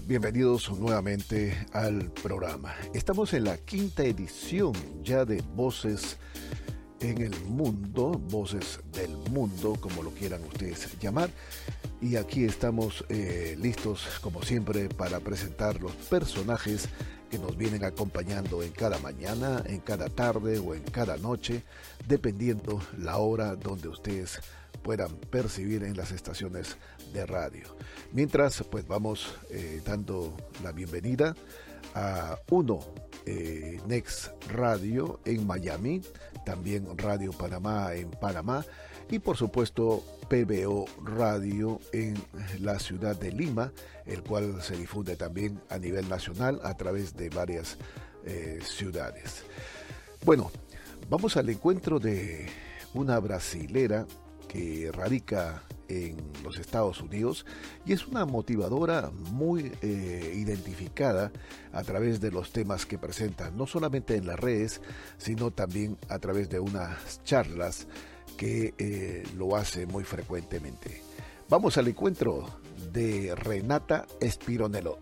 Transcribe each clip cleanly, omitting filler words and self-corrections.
bienvenidos nuevamente al programa. Estamos en la quinta edición ya de Voces en el Mundo, Voces del Mundo, como lo quieran ustedes llamar. Y aquí estamos listos, como siempre, para presentar los personajes que nos vienen acompañando en cada mañana, en cada tarde o en cada noche, dependiendo la hora donde ustedes puedan percibir en las estaciones de radio. Mientras, pues vamos dando la bienvenida a Next Radio en Miami, también Radio Panamá en Panamá y por supuesto PBO Radio en la ciudad de Lima, el cual se difunde también a nivel nacional a través de varias ciudades. Bueno, vamos al encuentro de una brasilera que radica en los Estados Unidos y es una motivadora muy identificada a través de los temas que presenta, no solamente en las redes, sino también a través de unas charlas que lo hace muy frecuentemente. Vamos al encuentro de Renata Espironello.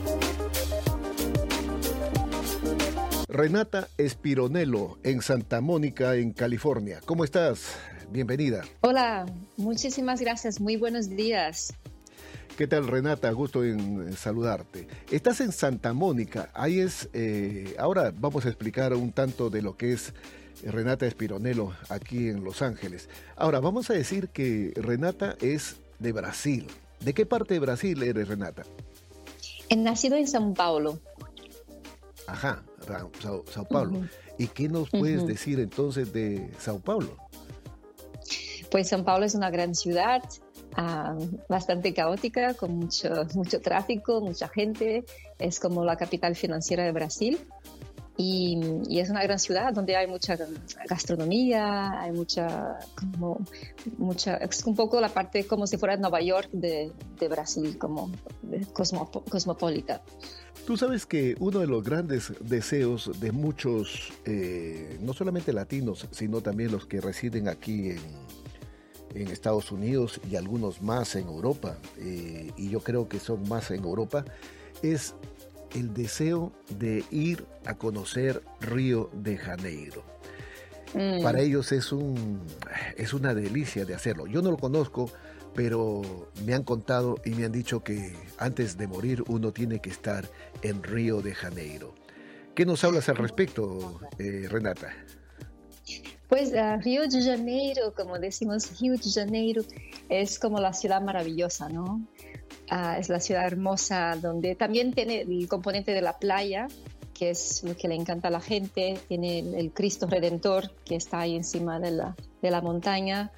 Renata Espironello en Santa Mónica, en California. ¿Cómo estás? Bienvenida. Hola, muchísimas gracias. Muy buenos días. ¿Qué tal, Renata? Gusto en saludarte. Estás en Santa Mónica. Ahí es. Ahora vamos a explicar un tanto de lo que es Renata Espironello aquí en Los Ángeles. Ahora vamos a decir que Renata es de Brasil. ¿De qué parte de Brasil eres, Renata? He nacido en São Paulo. Ajá, Sao Paulo. ¿Y qué nos puedes decir entonces de Sao Paulo? Pues São Paulo es una gran ciudad, bastante caótica, con mucho tráfico, mucha gente. Es como la capital financiera de Brasil. Y es una gran ciudad donde hay mucha gastronomía, hay mucha, es un poco la parte como si fuera Nueva York de Brasil, como cosmopolita. Tú sabes que uno de los grandes deseos de muchos, no solamente latinos, sino también los que residen aquí en Estados Unidos y algunos más en Europa, y yo creo que son más en Europa, es el deseo de ir a conocer Río de Janeiro. Para ellos es una delicia de hacerlo. Yo no lo conozco, pero me han contado y me han dicho que antes de morir uno tiene que estar en Río de Janeiro. ¿Qué nos hablas al respecto, Renata? Pues Río de Janeiro, como decimos, Río de Janeiro es como la ciudad maravillosa, ¿no? Es la ciudad hermosa donde también tiene el componente de la playa, que es lo que le encanta a la gente. Tiene el Cristo Redentor que está ahí encima de la montaña.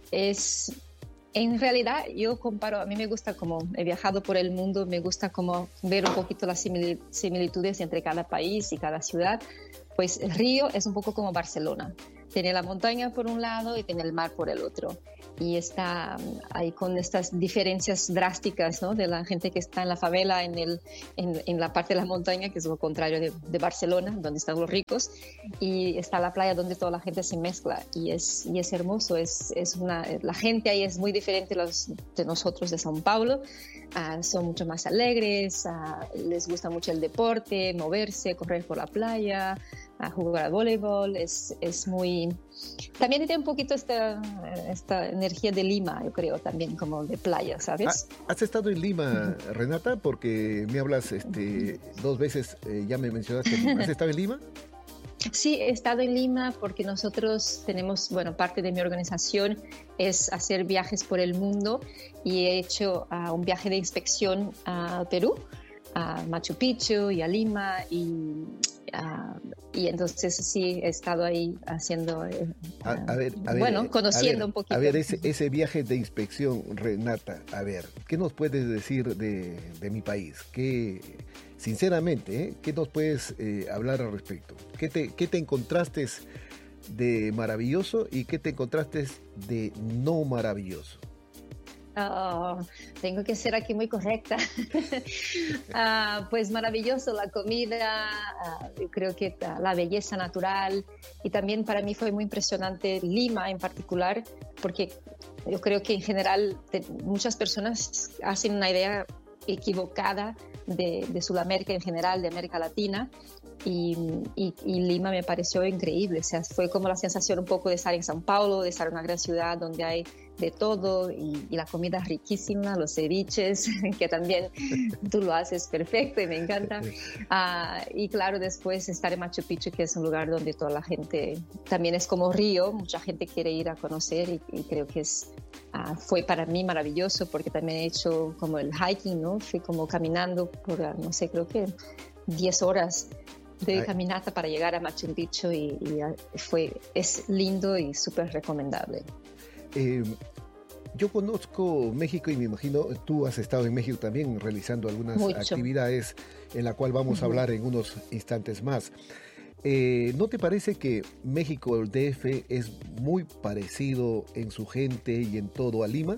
En realidad yo comparo, a mí me gusta, como he viajado por el mundo, me gusta como ver un poquito las similitudes entre cada país y cada ciudad. Pues Río es un poco como Barcelona. Tiene la montaña por un lado y tiene el mar por el otro. Y está ahí con estas diferencias drásticas, ¿no? De la gente que está en la favela, en la parte de la montaña, que es lo contrario de Barcelona, donde están los ricos. Y está la playa donde toda la gente se mezcla. Y es hermoso. La gente ahí es muy diferente de nosotros de São Paulo. Son mucho más alegres, les gusta mucho el deporte, moverse, correr por la playa, jugar al voleibol. Es muy... También tiene un poquito esta energía de Lima, yo creo, también como de playa, ¿sabes? ¿Has estado en Lima, Renata? Porque me hablas 2 veces, ya me mencionaste. ¿Has estado en Lima? Sí, he estado en Lima porque nosotros tenemos, parte de mi organización es hacer viajes por el mundo y he hecho un viaje de inspección a Perú, a Machu Picchu y a Lima y entonces sí he estado ahí haciendo, conociendo un poquito. A ver, ese viaje de inspección, Renata, a ver, ¿qué nos puedes decir de mi país? Sinceramente, ¿qué nos puedes hablar al respecto? ¿Qué te encontraste de maravilloso y qué te encontraste de no maravilloso? Tengo que ser aquí muy correcta. Pues maravilloso la comida, yo creo que la belleza natural, y también para mí fue muy impresionante Lima en particular, porque yo creo que en general muchas personas hacen una idea equivocada de Sudamérica en general, de América Latina. Y Lima me pareció increíble, o sea, fue como la sensación un poco de estar en São Paulo, de estar en una gran ciudad donde hay de todo y la comida es riquísima, los ceviches, que también tú lo haces perfecto y me encanta. Y claro, después estar en Machu Picchu, que es un lugar donde toda la gente, también es como Río, mucha gente quiere ir a conocer y creo que fue para mí maravilloso porque también he hecho como el hiking, ¿no? Fui como caminando por, no sé, creo que 10 horas de caminata para llegar a Machu Picchu y es lindo y súper recomendable. Yo conozco México y me imagino tú has estado en México también realizando algunas actividades en la cual vamos a hablar en unos instantes más. ¿No te parece que México, el DF, es muy parecido en su gente y en todo a Lima?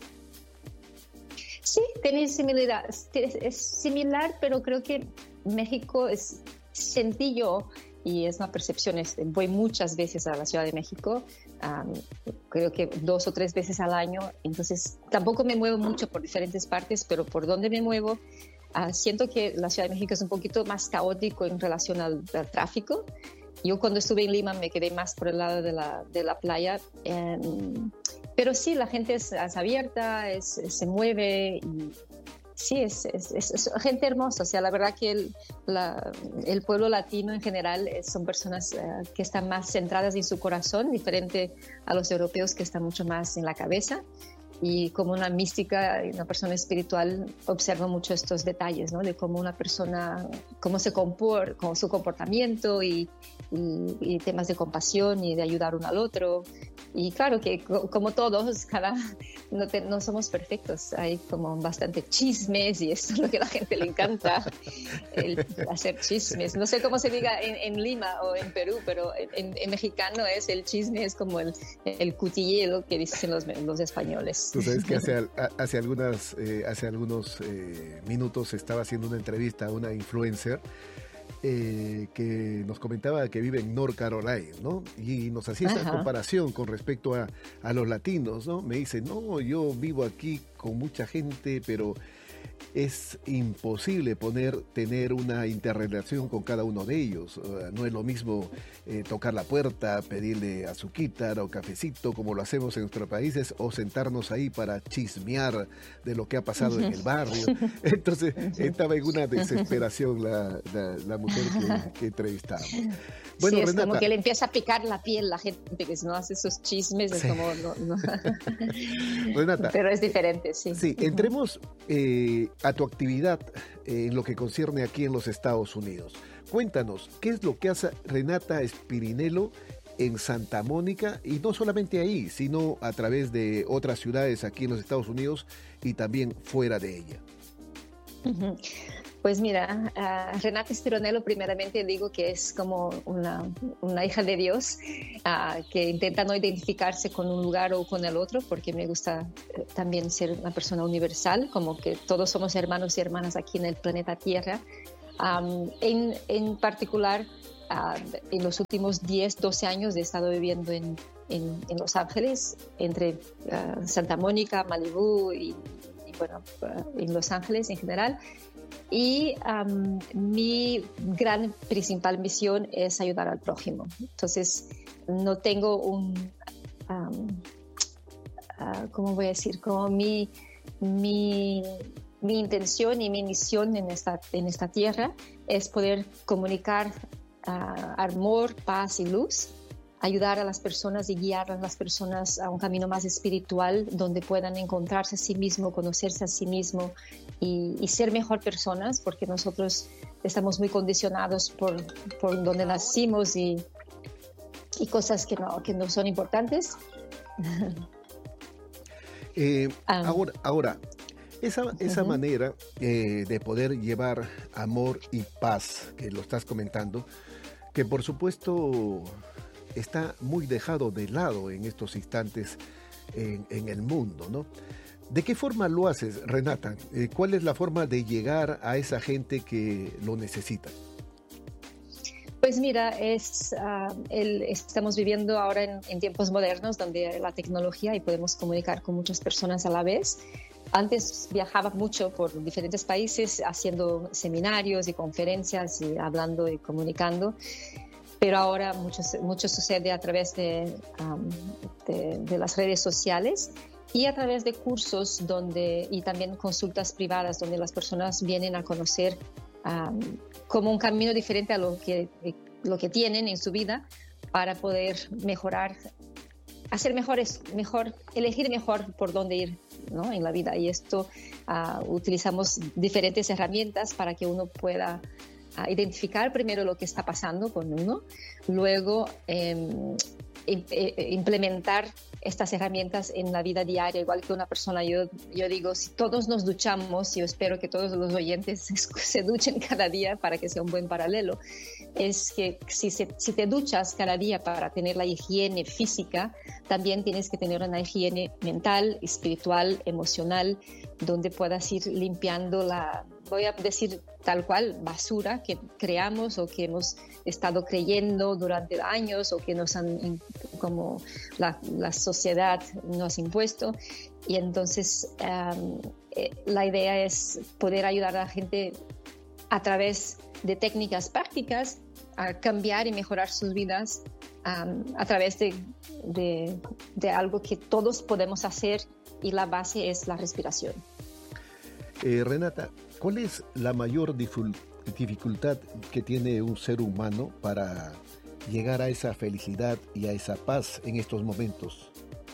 Sí, tiene similaridad. Es similar, pero creo que México es sencillo y es una percepción. Voy muchas veces a la Ciudad de México, creo que 2 o 3 veces al año, entonces tampoco me muevo mucho por diferentes partes, pero por donde me muevo, siento que la Ciudad de México es un poquito más caótico en relación al tráfico. Yo cuando estuve en Lima me quedé más por el lado de la playa, pero sí, la gente es abierta, se mueve y sí, es gente hermosa. O sea, la verdad que el pueblo latino en general son personas que están más centradas en su corazón, diferente a los europeos que están mucho más en la cabeza. Y como una mística, una persona espiritual, observo mucho estos detalles, ¿no? De cómo una persona, cómo se comporta, con su comportamiento y temas de compasión y de ayudar uno al otro. Y claro que como todos, no somos perfectos, hay como bastante chismes y esto es lo que a la gente le encanta, hacer chismes. No sé cómo se diga en Lima o en Perú, pero en mexicano el chisme es como el cutilleo que dicen los españoles. Tú sabes que hace algunos minutos estaba haciendo una entrevista a una influencer que nos comentaba que vive en North Carolina, ¿no? Y nos hacía esta comparación con respecto a los latinos, ¿no? Me dice, no, yo vivo aquí con mucha gente, pero es imposible tener una interrelación con cada uno de ellos. No es lo mismo tocar la puerta, pedirle azuquita o cafecito como lo hacemos en nuestros países, o sentarnos ahí para chismear de lo que ha pasado en el barrio. Entonces estaba en una desesperación la mujer que entrevistamos. Bueno, sí, es Renata, como que le empieza a picar la piel la gente que si no hace esos chismes, es como... No. Renata, pero es diferente, sí. Sí, entremos a tu actividad en lo que concierne aquí en los Estados Unidos. Cuéntanos, ¿qué es lo que hace Renata Spirinello en Santa Mónica? Y no solamente ahí, sino a través de otras ciudades aquí en los Estados Unidos y también fuera de ella. Pues mira, Renata Spirinello primeramente digo que es como una hija de Dios que intenta no identificarse con un lugar o con el otro, porque me gusta también ser una persona universal, como que todos somos hermanos y hermanas aquí en el planeta Tierra. En particular, en los últimos 10, 12 años he estado viviendo en Los Ángeles, entre Santa Mónica, Malibú y bueno, en Los Ángeles en general. Y mi gran principal misión es ayudar al prójimo. Entonces, no tengo ¿cómo voy a decir? Como mi intención y mi misión en esta tierra es poder comunicar amor, paz y luz, ayudar a las personas y guiar a las personas a un camino más espiritual donde puedan encontrarse a sí mismo, conocerse a sí mismo y ser mejor personas, porque nosotros estamos muy condicionados por donde nacimos y cosas que no son importantes. Ahora, esa manera de poder llevar amor y paz, que lo estás comentando, que por supuesto está muy dejado de lado en estos instantes en el mundo, ¿no? ¿De qué forma lo haces, Renata? ¿Cuál es la forma de llegar a esa gente que lo necesita? Pues mira, estamos viviendo ahora en tiempos modernos donde la tecnología y podemos comunicar con muchas personas a la vez. Antes viajaba mucho por diferentes países haciendo seminarios y conferencias y hablando y comunicando, pero ahora mucho sucede a través de las redes sociales y a través de cursos y también consultas privadas donde las personas vienen a conocer como un camino diferente a lo que tienen en su vida para poder mejorar, hacer elegir mejor por dónde ir, ¿no?, en la vida. Y esto utilizamos diferentes herramientas para que uno pueda identificar primero lo que está pasando con uno, luego implementar estas herramientas en la vida diaria, igual que una persona. Yo digo, si todos nos duchamos, yo espero que todos los oyentes se duchen cada día para que sea un buen paralelo, es que si te duchas cada día para tener la higiene física, también tienes que tener una higiene mental, espiritual, emocional, donde puedas ir limpiando voy a decir tal cual, basura que creamos o que hemos estado creyendo durante años o que como la sociedad nos ha impuesto. Y entonces la idea es poder ayudar a la gente a través de técnicas prácticas a cambiar y mejorar sus vidas a través de algo que todos podemos hacer, y la base es la respiración. Renata, ¿cuál es la mayor dificultad que tiene un ser humano para llegar a esa felicidad y a esa paz en estos momentos?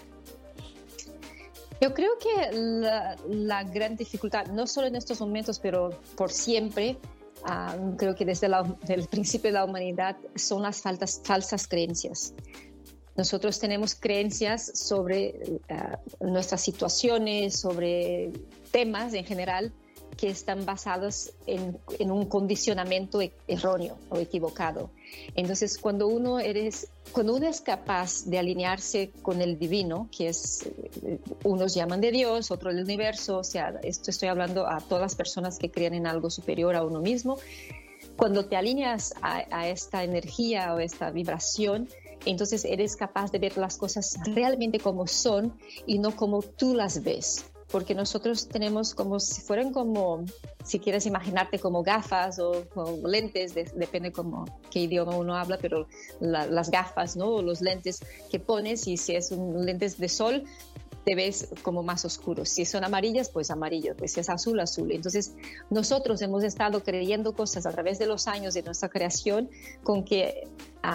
Yo creo que la gran dificultad, no solo en estos momentos, pero por siempre, creo que desde el principio de la humanidad, son las falsas creencias. Nosotros tenemos creencias sobre nuestras situaciones, sobre temas en general que están basados en un condicionamiento erróneo o equivocado. Entonces, cuando uno es capaz de alinearse con el divino, que es, unos llaman de Dios, otros del universo, o sea, esto estoy hablando a todas las personas que creen en algo superior a uno mismo. Cuando te alineas a esta energía o esta vibración, entonces eres capaz de ver las cosas realmente como son y no como tú las ves. Porque nosotros tenemos como si fueran si quieres imaginarte como gafas o lentes, depende qué idioma uno habla, pero las gafas, ¿no?, o los lentes que pones, y si es un lentes de sol, te ves como más oscuro. Si son amarillas, pues amarillo, pues si es azul, azul. Entonces, nosotros hemos estado creyendo cosas a través de los años de nuestra creación con que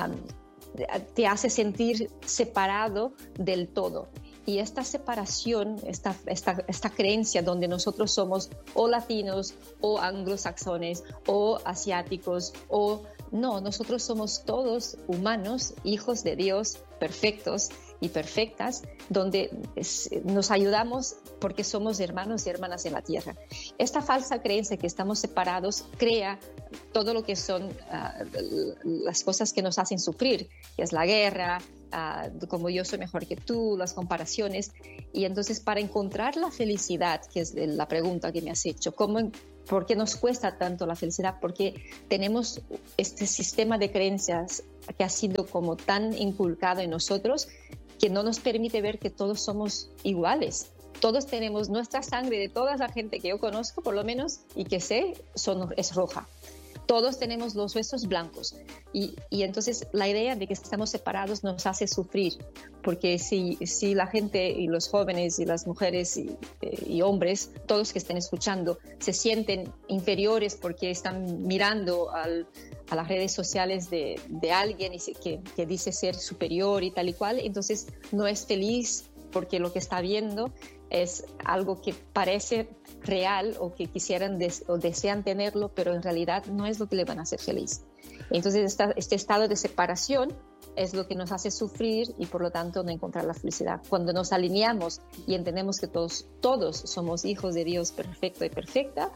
te hace sentir separado del todo. Y esta separación, esta creencia donde nosotros somos o latinos o anglosajones o asiáticos no, nosotros somos todos humanos, hijos de Dios, perfectos y perfectas, donde nos ayudamos porque somos hermanos y hermanas en la tierra. Esta falsa creencia que estamos separados crea todo lo que son las cosas que nos hacen sufrir, que es la guerra, como yo soy mejor que tú, las comparaciones. Y entonces, para encontrar la felicidad, que es la pregunta que me has hecho, ¿por qué nos cuesta tanto la felicidad? Porque tenemos este sistema de creencias que ha sido como tan inculcado en nosotros que no nos permite ver que todos somos iguales. Todos tenemos nuestra sangre, de toda la gente que yo conozco, por lo menos, y que sé, es roja. Todos tenemos los huesos blancos. Y entonces la idea de que estamos separados nos hace sufrir, porque si la gente y los jóvenes y las mujeres y hombres, todos que estén escuchando, se sienten inferiores porque están mirando a las redes sociales de alguien que dice ser superior y tal y cual, entonces no es feliz porque lo que está viendo es algo que parece real o que quisieran o desean tenerlo, pero en realidad no es lo que le van a hacer feliz. Entonces este estado de separación es lo que nos hace sufrir y por lo tanto no encontrar la felicidad. Cuando nos alineamos y entendemos que todos somos hijos de Dios perfecto y perfecta,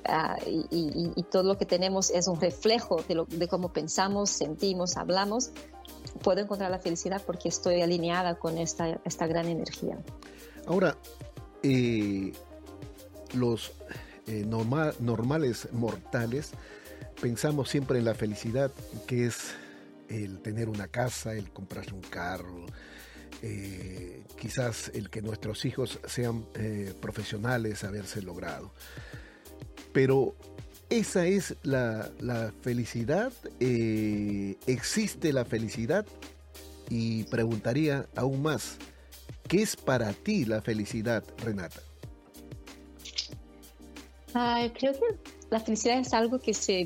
y todo lo que tenemos es un reflejo de cómo pensamos, sentimos, hablamos, puedo encontrar la felicidad porque estoy alineada con esta gran energía. Ahora, los normales mortales pensamos siempre en la felicidad, que es el tener una casa, el comprarse un carro, quizás el que nuestros hijos sean profesionales, haberse logrado. Pero esa es la felicidad. ¿Existe la felicidad? Y preguntaría aún más, ¿qué es para ti la felicidad, Renata? Creo que la felicidad es algo que se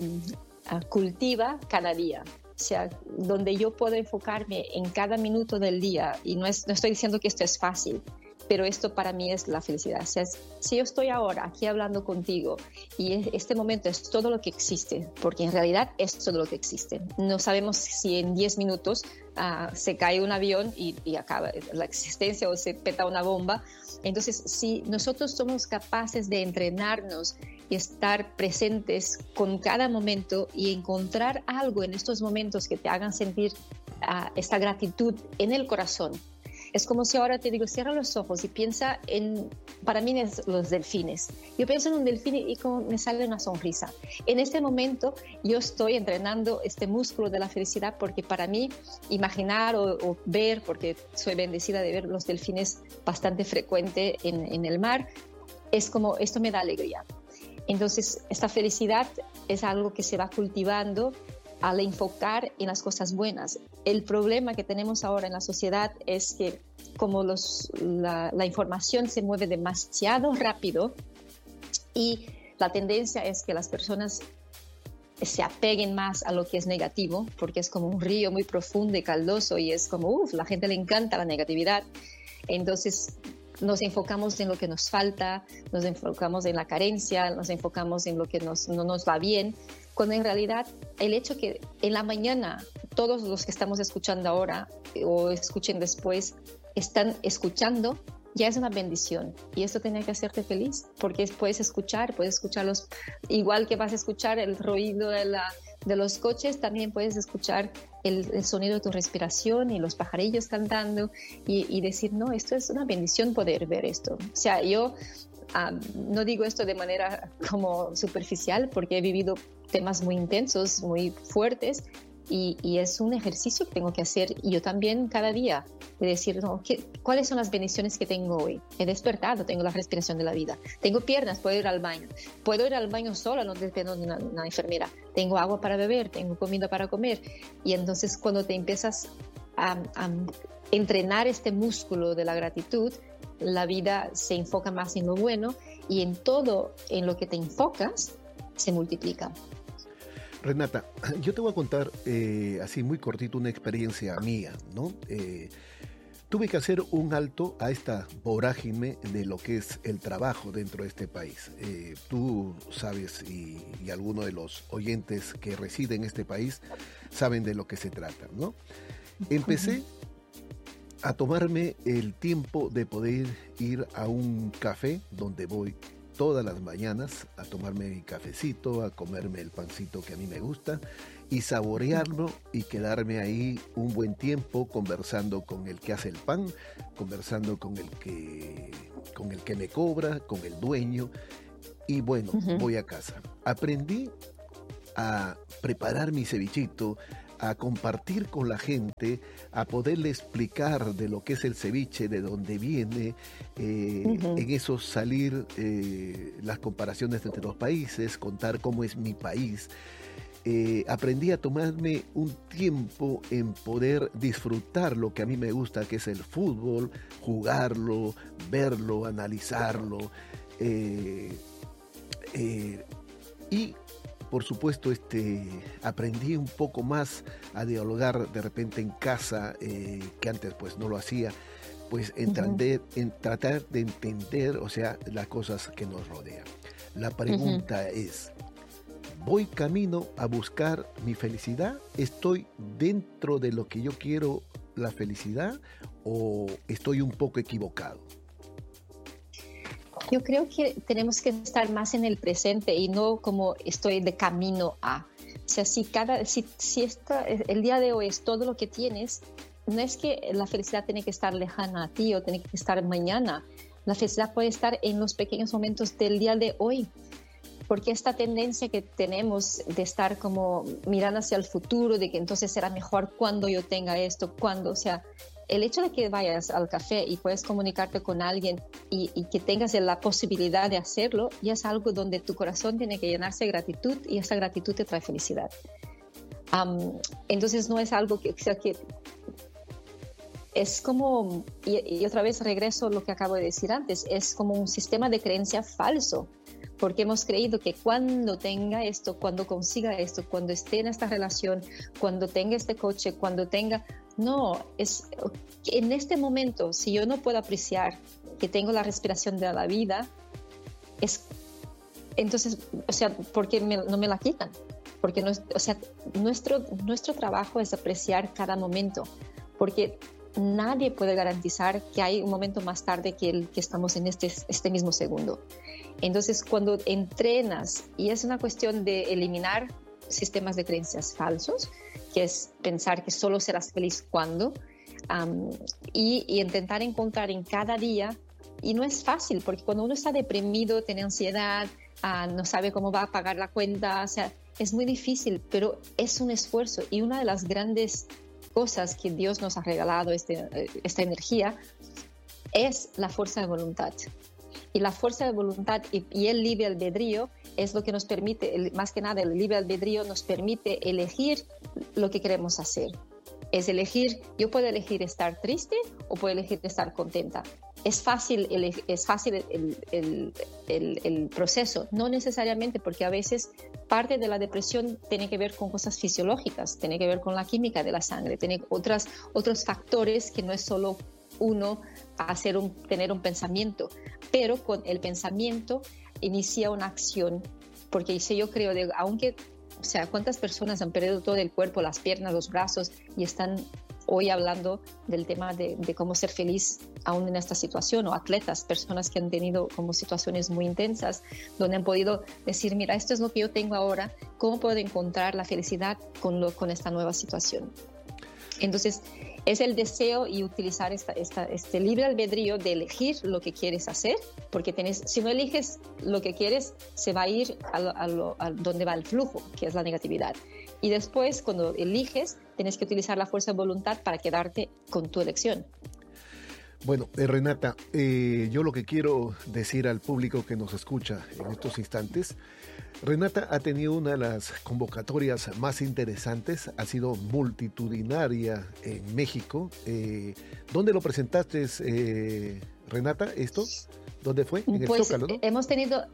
cultiva cada día. O sea, donde yo puedo enfocarme en cada minuto del día, y no estoy diciendo que esto es fácil, pero esto para mí es la felicidad. O sea, si yo estoy ahora aquí hablando contigo y este momento es todo lo que existe, porque en realidad es todo lo que existe. No sabemos si en 10 minutos se cae un avión y acaba la existencia o se peta una bomba. Entonces, si nosotros somos capaces de entrenarnos y estar presentes con cada momento y encontrar algo en estos momentos que te hagan sentir esta gratitud en el corazón. Es como si ahora te digo, cierra los ojos y piensa para mí es los delfines. Yo pienso en un delfín y como me sale una sonrisa. En este momento yo estoy entrenando este músculo de la felicidad, porque para mí imaginar o ver, porque soy bendecida de ver los delfines bastante frecuente en el mar, es como esto me da alegría. Entonces esta felicidad es algo que se va cultivando al enfocar en las cosas buenas. El problema que tenemos ahora en la sociedad es que como la información se mueve demasiado rápido, y la tendencia es que las personas se apeguen más a lo que es negativo, porque es como un río muy profundo y caldoso y es como, la gente le encanta la negatividad. Entonces nos enfocamos en lo que nos falta, nos enfocamos en la carencia, nos enfocamos en lo que no nos va bien, cuando en realidad el hecho que en la mañana todos los que estamos escuchando ahora o escuchen después están escuchando, ya es una bendición, y esto tiene que hacerte feliz, porque puedes escucharlos, igual que vas a escuchar el ruido de los coches, también puedes escuchar el sonido de tu respiración y los pajarillos cantando y decir, no, esto es una bendición poder ver esto. O sea, yo no digo esto de manera como superficial, porque he vivido temas muy intensos, muy fuertes, y es un ejercicio que tengo que hacer, y yo también cada día, de decir, no, ¿cuáles son las bendiciones que tengo hoy? He despertado, tengo la respiración de la vida, tengo piernas, puedo ir al baño sola, no dependo de una enfermera, tengo agua para beber, tengo comida para comer. Y entonces cuando te empiezas a entrenar este músculo de la gratitud, la vida se enfoca más en lo bueno, y en todo en lo que te enfocas se multiplica. Renata, yo te voy a contar así muy cortito una experiencia mía, ¿no? Tuve que hacer un alto a esta vorágine de lo que es el trabajo dentro de este país. Tú sabes, y algunos de los oyentes que residen en este país saben de lo que se trata, ¿no? Empecé a tomarme el tiempo de poder ir a un café donde voy todas las mañanas a tomarme mi cafecito, a comerme el pancito que a mí me gusta y saborearlo y quedarme ahí un buen tiempo conversando con el que hace el pan, conversando con el que me cobra, con el dueño, y bueno, voy a casa. Aprendí a preparar mi cevichito, a compartir con la gente, a poderle explicar de lo que es el ceviche, de dónde viene, en eso salir las comparaciones entre los países, contar cómo es mi país. Aprendí a tomarme un tiempo en poder disfrutar lo que a mí me gusta, que es el fútbol, jugarlo, verlo, analizarlo, y por supuesto, aprendí un poco más a dialogar de repente en casa, que antes pues no lo hacía, pues en tratar de entender, o sea, las cosas que nos rodean. La pregunta es, ¿voy camino a buscar mi felicidad? ¿Estoy dentro de lo que yo quiero, la felicidad, o estoy un poco equivocado? Yo creo que tenemos que estar más en el presente y no como estoy de camino a. O sea, si el día de hoy es todo lo que tienes, no es que la felicidad tiene que estar lejana a ti o tiene que estar mañana. La felicidad puede estar en los pequeños momentos del día de hoy. Porque esta tendencia que tenemos de estar como mirando hacia el futuro, de que entonces será mejor cuando yo tenga esto, cuando, o sea, el hecho de que vayas al café y puedes comunicarte con alguien y que tengas la posibilidad de hacerlo, ya es algo donde tu corazón tiene que llenarse de gratitud y esa gratitud te trae felicidad. Entonces no es algo que, o sea, que es como, y otra vez regreso a lo que acabo de decir antes, es como un sistema de creencia falso, porque hemos creído que cuando tenga esto, cuando consiga esto, cuando esté en esta relación, cuando tenga este coche, cuando tenga... No, es en este momento, si yo no puedo apreciar que tengo la respiración de la vida, entonces, o sea, ¿por qué no me la quitan? Porque o sea, nuestro trabajo es apreciar cada momento, porque nadie puede garantizar que hay un momento más tarde que el que estamos en este mismo segundo. Entonces, cuando entrenas, y es una cuestión de eliminar sistemas de creencias falsos, que es pensar que solo serás feliz cuando, y intentar encontrar en cada día, y no es fácil, porque cuando uno está deprimido, tiene ansiedad, no sabe cómo va a pagar la cuenta, o sea, es muy difícil, pero es un esfuerzo, y una de las grandes cosas que Dios nos ha regalado, esta energía, es la fuerza de voluntad. Y la fuerza de voluntad y el libre albedrío es lo que nos permite, más que nada el libre albedrío nos permite elegir lo que queremos hacer. Es elegir, yo puedo elegir estar triste o puedo elegir estar contenta. Es fácil el proceso, no necesariamente, porque a veces parte de la depresión tiene que ver con cosas fisiológicas, tiene que ver con la química de la sangre, tiene otros factores que no es solo uno tener un pensamiento, pero con el pensamiento inicia una acción, porque si yo creo, aunque, o sea, ¿cuántas personas han perdido todo el cuerpo, las piernas, los brazos, y están hoy hablando del tema de cómo ser feliz aún en esta situación? O atletas, personas que han tenido como situaciones muy intensas, donde han podido decir, mira, esto es lo que yo tengo ahora, ¿cómo puedo encontrar la felicidad con esta nueva situación? Entonces, es el deseo y utilizar este libre albedrío de elegir lo que quieres hacer, porque si no eliges lo que quieres, se va a ir a donde va el flujo, que es la negatividad. Y después, cuando eliges, tienes que utilizar la fuerza de voluntad para quedarte con tu elección. Bueno, Renata, yo lo que quiero decir al público que nos escucha en estos instantes, Renata ha tenido una de las convocatorias más interesantes, ha sido multitudinaria en México. ¿Dónde lo presentaste, Renata, esto? ¿Dónde fue? En el Zócalo, ¿no? Hemos tenido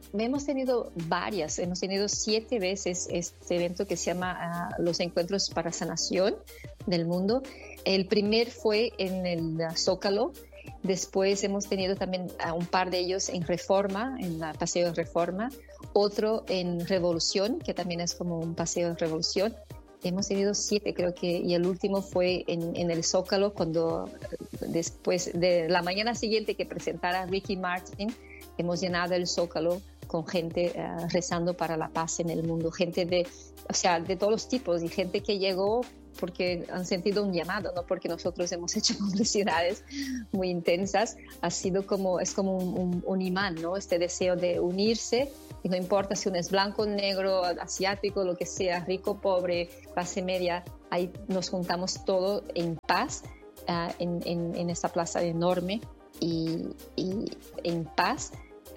varias, hemos tenido 7 veces este evento que se llama los Encuentros para Sanación del Mundo. El primer fue en el Zócalo. Después hemos tenido también un par de ellos en Reforma, en la Paseo de Reforma, otro en Revolución, que también es como un paseo de revolución. Hemos tenido 7, creo que, y el último fue en el Zócalo, cuando después de la mañana siguiente que presentara Ricky Martin, hemos llenado el Zócalo con gente rezando para la paz en el mundo, gente de todos los tipos, y gente que llegó porque han sentido un llamado, no porque nosotros hemos hecho publicidades muy intensas. Es como un imán, ¿no? Este deseo de unirse, y no importa si uno es blanco, negro, asiático, lo que sea, rico, pobre, clase media, ahí nos juntamos todo en paz en esta plaza enorme, y en paz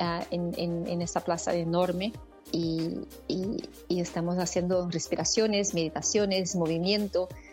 en esta plaza enorme. Y estamos haciendo respiraciones, meditaciones, movimiento,